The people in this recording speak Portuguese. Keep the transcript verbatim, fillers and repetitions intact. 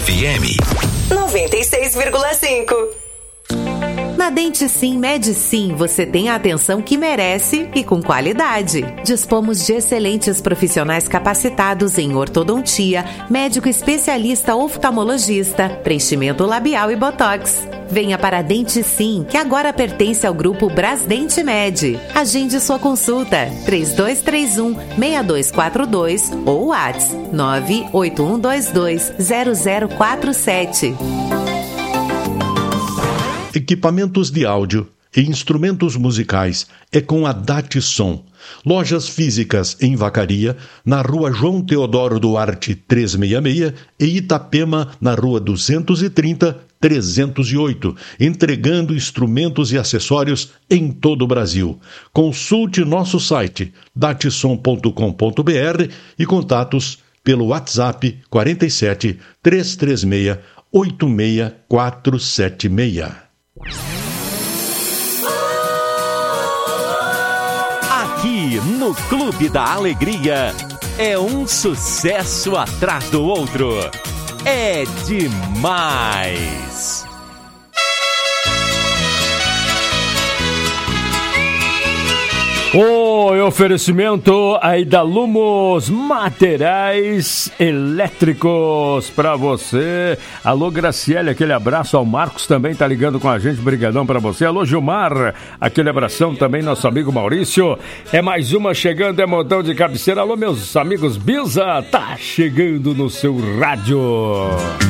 F M noventa e seis vírgula cinco. Na Dente Sim, Med Sim, você tem a atenção que merece e com qualidade. Dispomos de excelentes profissionais capacitados em ortodontia, médico especialista oftalmologista, preenchimento labial e botox. Venha para a Dente Sim, que agora pertence ao grupo Brasdente Med. Agende sua consulta, três dois três um, seis dois quatro dois ou WhatsApp nove oito um dois dois zero zero quatro sete. Equipamentos de áudio e instrumentos musicais é com a Datsom. Lojas físicas em Vacaria, na rua João Teodoro Duarte trezentos e sessenta e seis e Itapema, na rua duzentos e trinta, trezentos e oito, entregando instrumentos e acessórios em todo o Brasil. Consulte nosso site datsom ponto com ponto b r e contatos pelo WhatsApp quarenta e sete, trezentos e trinta e seis, oito seis quatro sete seis. Aqui no Clube da Alegria é um sucesso atrás do outro. É demais! O oferecimento aí da Lumos Materiais Elétricos para você. Alô, Graciele, aquele abraço. Ao Marcos também tá ligando com a gente, brigadão para você. Alô, Gilmar, aquele abração também, nosso amigo Maurício. É mais uma chegando, é montão de cabeceira. Alô, meus amigos Bisa, tá chegando no seu rádio.